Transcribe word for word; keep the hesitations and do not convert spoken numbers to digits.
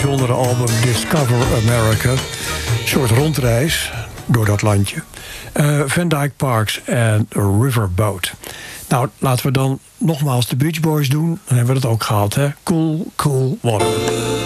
bijzondere album Discover America. Een soort rondreis door dat landje. Uh, Van Dyke Parks en Riverboat. Nou, laten we dan nogmaals de Beach Boys doen. Dan hebben we dat ook gehad, hè? Cool, cool water.